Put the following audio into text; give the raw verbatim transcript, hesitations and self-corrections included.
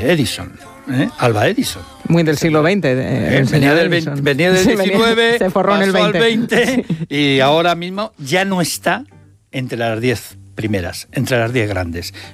eh, Edison, eh, Alba Edison. Muy del siglo veinte. Eh, eh, venía, del veinte, venía del diecinueve, se forró en el pasó veinte. al veinte sí. Y ahora mismo ya no está entre las diez primeras, entre las diez grandes.